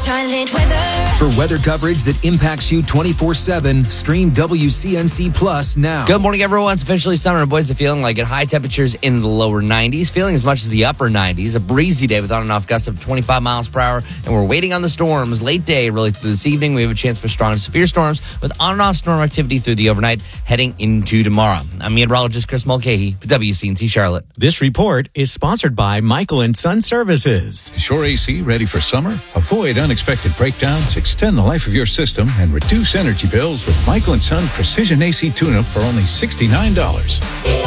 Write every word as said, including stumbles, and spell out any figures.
Charlotte weather. For weather coverage that impacts you twenty-four seven, stream W C N C Plus now. Good morning, everyone. It's officially summer, and boys are feeling like it. High temperatures in the lower nineties, feeling as much as the upper nineties. A breezy day with on and off gusts of twenty-five miles per hour, and we're waiting on the storms. Late day, really through this evening, we have a chance for strong and severe storms with on and off storm activity through the overnight heading into tomorrow. I'm meteorologist Chris Mulcahy for W C N C Charlotte. This report is sponsored by Michael and Son Services. Is your A C ready for summer? Avoid unexpected breakdowns, extend the life of your system, and reduce energy bills with Michael and Son Precision A C Tune-Up for only sixty-nine dollars.